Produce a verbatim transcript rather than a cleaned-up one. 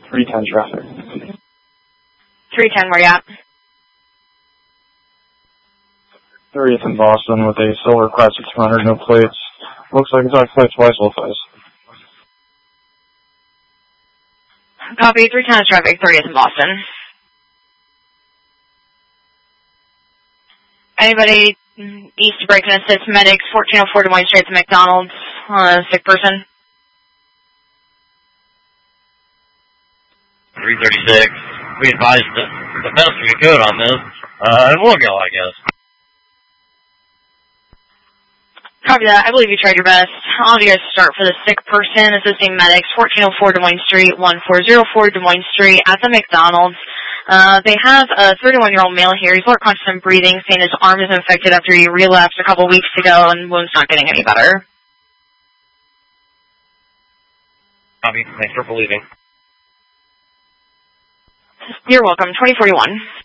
three ten traffic. three ten, where you at? thirtieth in Boston with a silver classic two hundred, no plates. Looks like it's on plate twice, low face. Copy, three ten traffic, thirtieth in Boston. Anybody east of break and assist medics, fourteen oh four Des Moines Street to McDonald's, uh, sick person? three thirty-six. We advised the, the best we could on this. Uh, and we'll go, I guess. Copy that. I believe you tried your best. I'll have you guys start for the sick person, assisting medics, fourteen oh four Des Moines Street, one four oh four Des Moines Street at the McDonald's. Uh, they have a thirty-one-year-old male here. He's more conscious and breathing, saying his arm is infected after he relapsed a couple weeks ago and wound's not getting any better. Copy. Thanks for believing. You're welcome. twenty forty-one.